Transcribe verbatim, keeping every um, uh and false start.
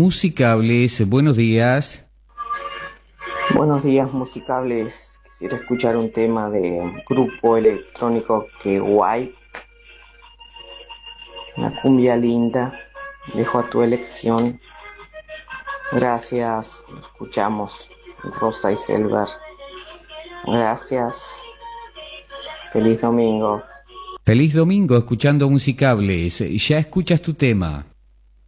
Musicables. Buenos días. Buenos días, musicables. Quisiera escuchar un tema de grupo electrónico Que Guay, una cumbia linda. Dejo a tu elección. Gracias. Escuchamos Rosa y Helber. Gracias. Feliz domingo. Feliz domingo escuchando Musicables. Ya escuchas tu tema.